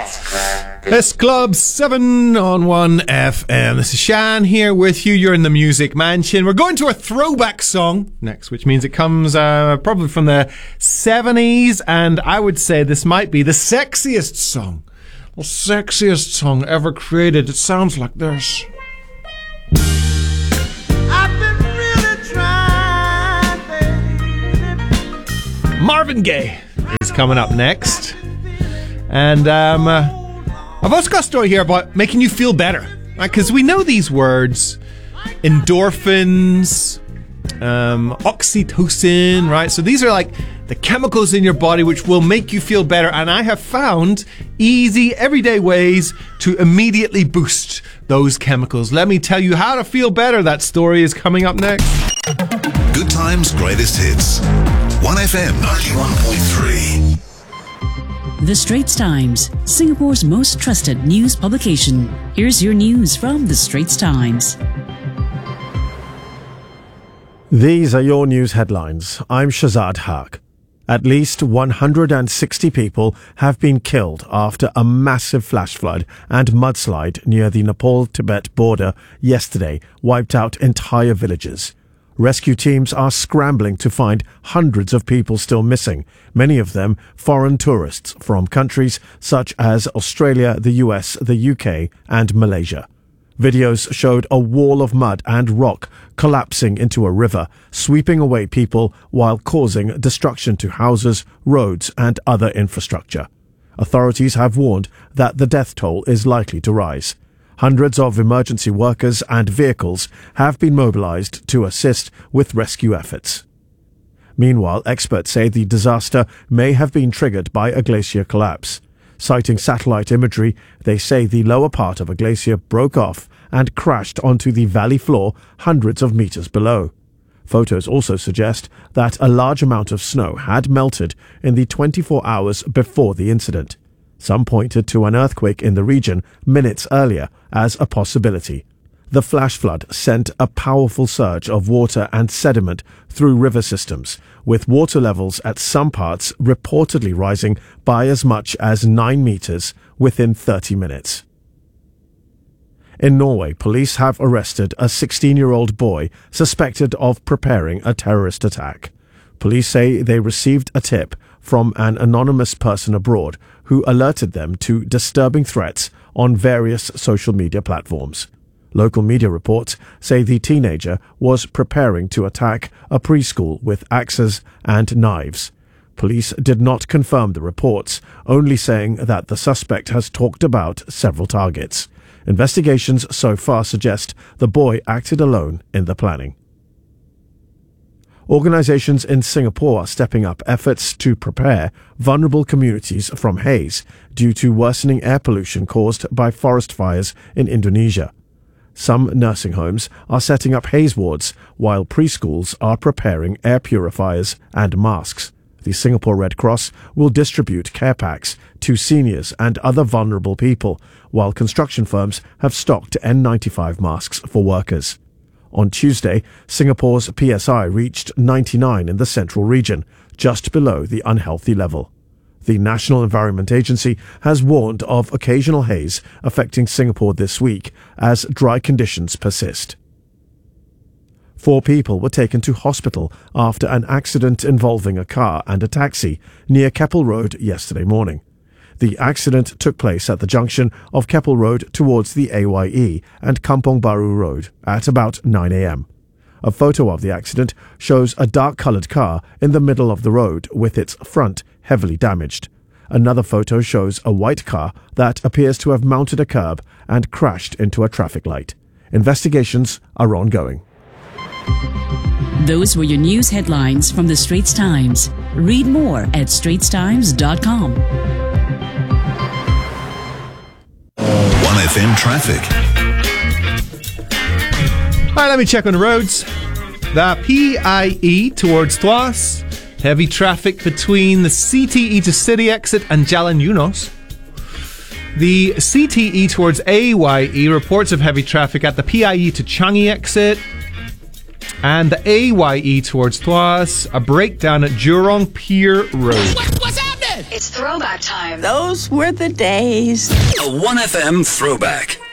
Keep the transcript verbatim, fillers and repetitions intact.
This Club seven on one F M. This is Shan here with you. You're in the Music Mansion. We're going to a throwback song next, which means it comes uh, probably from the seventies, and I would say this might be the sexiest song. The sexiest song ever created. It sounds like this. I've been really trying, baby. Marvin Gaye is coming up next. And um, uh, I've also got a story here about making you feel better. Right? Because we know these words. Endorphins, um, oxytocin, right? So these are like the chemicals in your body which will make you feel better. And I have found easy, everyday ways to immediately boost those chemicals. Let me tell you how to feel better. That story is coming up next. Good Times, Greatest Hits. one F M ninety-one point three. The Straits Times, Singapore's most trusted news publication. Here's your news from The Straits Times. These are your news headlines. I'm Shazad Haq. At least one hundred sixty people have been killed after a massive flash flood and mudslide near the Nepal-Tibet border yesterday wiped out entire villages. Rescue teams are scrambling to find hundreds of people still missing, many of them foreign tourists from countries such as Australia, the U S, the U K, and Malaysia. Videos showed a wall of mud and rock collapsing into a river, sweeping away people while causing destruction to houses, roads, and other infrastructure. Authorities have warned that the death toll is likely to rise. Hundreds of emergency workers and vehicles have been mobilized to assist with rescue efforts. Meanwhile, experts say the disaster may have been triggered by a glacier collapse. Citing satellite imagery, they say the lower part of a glacier broke off and crashed onto the valley floor hundreds of meters below. Photos also suggest that a large amount of snow had melted in the twenty-four hours before the incident. Some pointed to an earthquake in the region minutes earlier as a possibility. The flash flood sent a powerful surge of water and sediment through river systems, with water levels at some parts reportedly rising by as much as nine meters within thirty minutes. In Norway, police have arrested a sixteen-year-old boy suspected of preparing a terrorist attack. Police say they received a tip from an anonymous person abroad who alerted them to disturbing threats on various social media platforms. Local media reports say the teenager was preparing to attack a preschool with axes and knives. Police did not confirm the reports, only saying that the suspect has talked about several targets. Investigations so far suggest the boy acted alone in the planning. Organizations in Singapore are stepping up efforts to prepare vulnerable communities from haze due to worsening air pollution caused by forest fires in Indonesia. Some nursing homes are setting up haze wards, while preschools are preparing air purifiers and masks. The Singapore Red Cross will distribute care packs to seniors and other vulnerable people, while construction firms have stocked N ninety-five masks for workers. On Tuesday, Singapore's P S I reached ninety-nine in the central region, just below the unhealthy level. The National Environment Agency has warned of occasional haze affecting Singapore this week as dry conditions persist. Four people were taken to hospital after an accident involving a car and a taxi near Keppel Road yesterday morning. The accident took place at the junction of Keppel Road towards the A Y E and Kampong Baru Road at about nine a.m. A photo of the accident shows a dark-coloured car in the middle of the road with its front heavily damaged. Another photo shows a white car that appears to have mounted a curb and crashed into a traffic light. Investigations are ongoing. Those were your news headlines from The Straits Times. Read more at straits times dot com. one F M traffic. All right, let me check on the roads. The P I E towards Tuas. Heavy traffic between the C T E to City exit and Jalan Eunos. The C T E towards A Y E reports of heavy traffic at the P I E to Changi exit. And the A Y E towards Tuas, a breakdown at Jurong Pier Road. What, what's happening? It's throwback time. Those were the days. A one F M throwback.